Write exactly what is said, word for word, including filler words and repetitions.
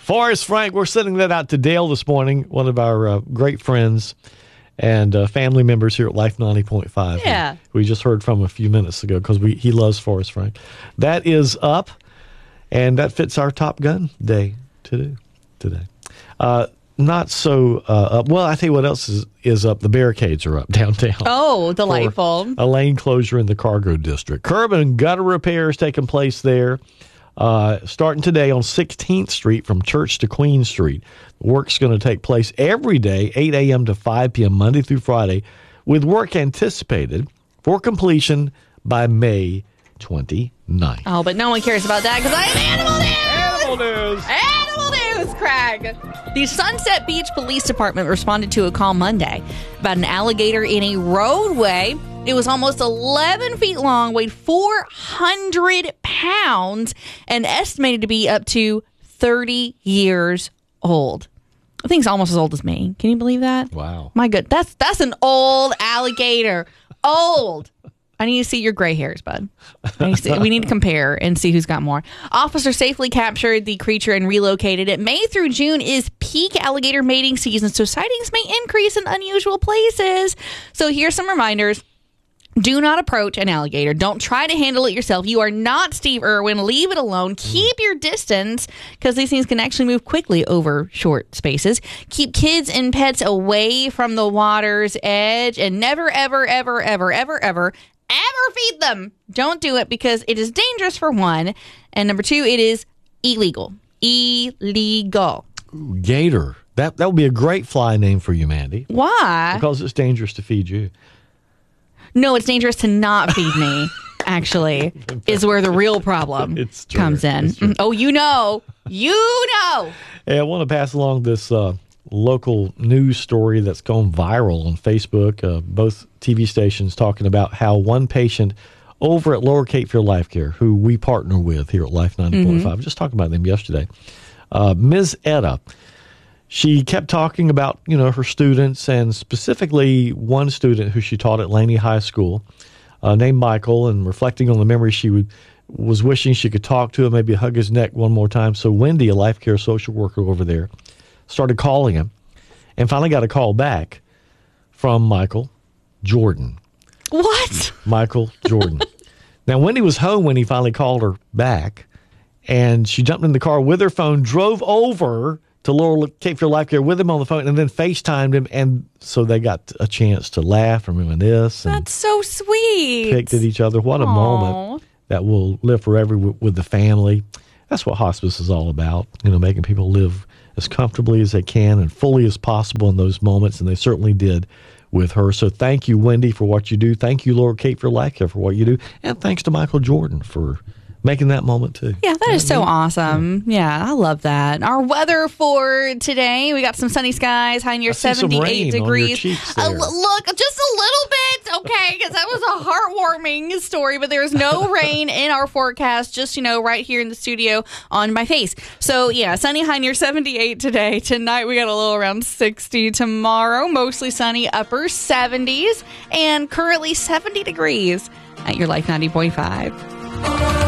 Forrest Frank, we're sending that out to Dale this morning, one of our uh, great friends and uh, family members here at Life ninety point five. Yeah. We just heard from a few minutes ago because we he loves Forrest Frank. That is up, and that fits our Top Gun day to do today. Uh, not so uh, up. Well, I tell you what else is, is up. The barricades are up downtown. Oh, delightful. A lane closure in the cargo district. Curb and gutter repairs taking place there. Uh, starting today on sixteenth Street from Church to Queen Street. Work's going to take place every day, eight a.m. to five p.m., Monday through Friday, with work anticipated for completion by May twenty-ninth. Oh, but no one cares about that because I have animal news! Animal news! Animal news, Craig! The Sunset Beach Police Department responded to a call Monday about an alligator in a roadway. It was almost eleven feet long, weighed four hundred pounds, and estimated to be up to thirty years old. I think it's almost as old as me. Can you believe that? Wow. My good. That's that's an old alligator. Old. I need to see your gray hairs, bud. I need to see, we need to compare and see who's got more. Officers safely captured the creature and relocated it. May through June is peak alligator mating season, so sightings may increase in unusual places. So here's some reminders. Do not approach an alligator. Don't try to handle it yourself. You are not Steve Irwin. Leave it alone. Keep your distance because these things can actually move quickly over short spaces. Keep kids and pets away from the water's edge and never, ever, ever, ever, ever, ever, ever feed them. Don't do it because it is dangerous for one. And number two, it is illegal. Illegal. Ooh, gator. That, that would be a great fly name for you, Mandy. Why? Because it's dangerous to feed you. No, it's dangerous to not feed me, actually, is where the real problem It's true. comes in. It's true. Oh, you know. You know. Hey, I want to pass along this uh, local news story that's gone viral on Facebook. Uh, both T V stations talking about how one patient over at Lower Cape Fear Life Care, who we partner with here at Life ninety point five, mm-hmm. just talking about them yesterday, uh, Miz Etta, she kept talking about, you know, her students and specifically one student who she taught at Laney High School uh, named Michael, and reflecting on the memories she would, was wishing she could talk to him, maybe hug his neck one more time. So Wendy, a life care social worker over there, started calling him and finally got a call back from Michael Jordan. What? Michael Jordan. Now, Wendy was home when he finally called her back, and she jumped in the car with her phone, drove over to Lower Cape Fear Life Care with him on the phone, and then FaceTimed him, and so they got a chance to laugh and reminisce. And that's so sweet. Picked at each other. What a Aww. moment that will live forever with, with the family. That's what hospice is all about, you know, making people live as comfortably as they can and fully as possible in those moments, and they certainly did with her. So thank you, Wendy, for what you do. Thank you, Lower Cape Fear Life Care, for what you do. And thanks to Michael Jordan for making that moment, too. Yeah, that is so awesome. Yeah, I love that. Our weather for today, we got some sunny skies, high near seventy-eight degrees. Uh, look, just a little bit, okay, because that was a heartwarming story, but there's no rain in our forecast, just, you know, right here in the studio on my face. So, yeah, sunny, high near seventy-eight today. Tonight, we got a little around sixty. Tomorrow, mostly sunny, upper seventies, and currently seventy degrees at your Life ninety point five.